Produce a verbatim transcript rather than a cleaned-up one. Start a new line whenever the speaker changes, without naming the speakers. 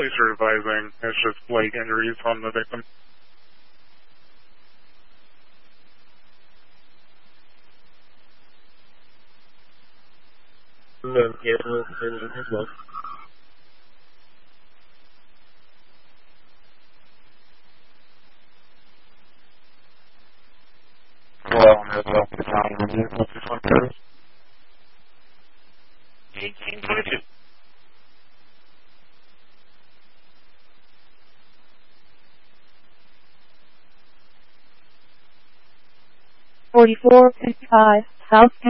police are advising it's just leg injuries on the victim.
Um, yeah, uh, as well. Well, as well, the county review of this one first. eighteen twenty-two.
forty-four fifty-five South